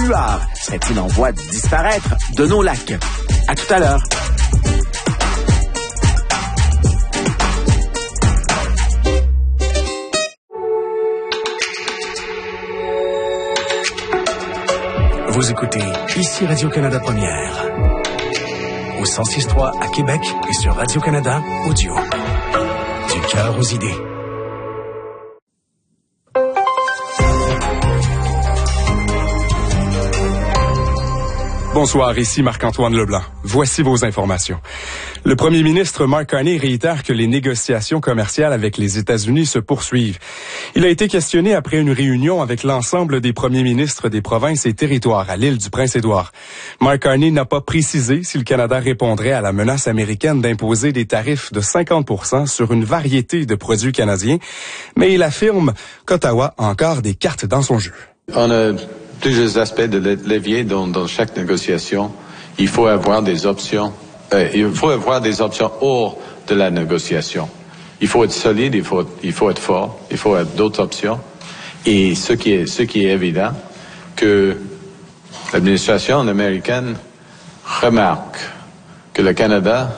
Huard serait-il en voie de disparaître de nos lacs? À tout à l'heure. Vous écoutez ici Radio-Canada Première. Au 106.3 à Québec et sur Radio-Canada Audio. Du cœur aux idées. Bonsoir, ici Marc-Antoine Leblanc. Voici vos informations. Le premier ministre Mark Carney réitère que les négociations commerciales avec les États-Unis se poursuivent. Il a été questionné après une réunion avec l'ensemble des premiers ministres des provinces et territoires à l'île du Prince-Édouard. Mark Carney n'a pas précisé si le Canada répondrait à la menace américaine d'imposer des tarifs de 50% sur une variété de produits canadiens, mais il affirme qu'Ottawa a encore des cartes dans son jeu. On a plusieurs aspects de levier dans chaque négociation. Il faut avoir des options. Il faut avoir des options hors de la négociation. Il faut être solide, il faut être fort, il faut avoir d'autres options. Et ce qui est évident, que l'administration américaine remarque que le Canada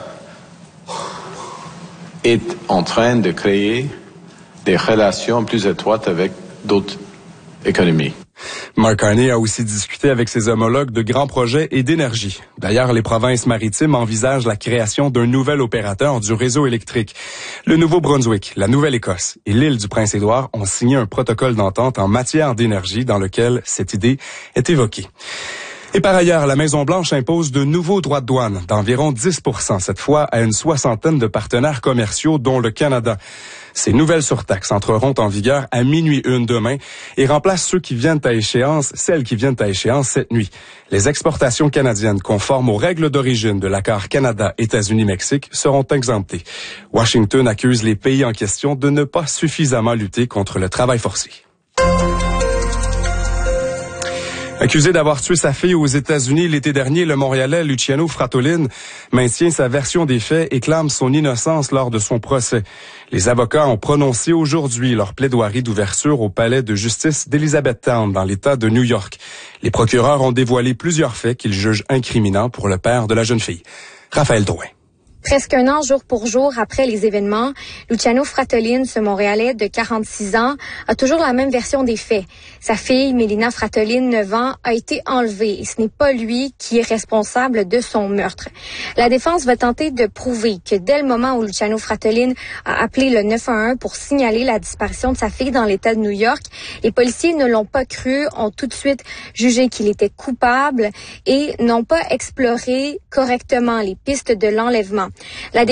est en train de créer des relations plus étroites avec d'autres économies. Mark Carney a aussi discuté avec ses homologues de grands projets et d'énergie. D'ailleurs, les provinces maritimes envisagent la création d'un nouvel opérateur du réseau électrique. Le Nouveau-Brunswick, la Nouvelle-Écosse et l'île du Prince-Édouard ont signé un protocole d'entente en matière d'énergie dans lequel cette idée est évoquée. Et par ailleurs, la Maison-Blanche impose de nouveaux droits de douane d'environ 10%, cette fois à une soixantaine de partenaires commerciaux, dont le Canada. Ces nouvelles surtaxes entreront en vigueur à 12:01 demain et remplacent celles qui viennent à échéance cette nuit. Les exportations canadiennes conformes aux règles d'origine de l'accord Canada-États-Unis-Mexique seront exemptées. Washington accuse les pays en question de ne pas suffisamment lutter contre le travail forcé. Accusé d'avoir tué sa fille aux États-Unis l'été dernier, le Montréalais Luciano Fratolin maintient sa version des faits et clame son innocence lors de son procès. Les avocats ont prononcé aujourd'hui leur plaidoirie d'ouverture au palais de justice d'Elizabethtown dans l'État de New York. Les procureurs ont dévoilé plusieurs faits qu'ils jugent incriminants pour le père de la jeune fille. Raphaël Drouin. Presque un an, jour pour jour, après les événements, Luciano Fratolin, ce Montréalais de 46 ans, a toujours la même version des faits. Sa fille, Mélina Fratolin, 9 ans, a été enlevée et ce n'est pas lui qui est responsable de son meurtre. La défense va tenter de prouver que dès le moment où Luciano Fratolin a appelé le 911 pour signaler la disparition de sa fille dans l'État de New York, les policiers ne l'ont pas cru, ont tout de suite jugé qu'il était coupable et n'ont pas exploré correctement les pistes de l'enlèvement. La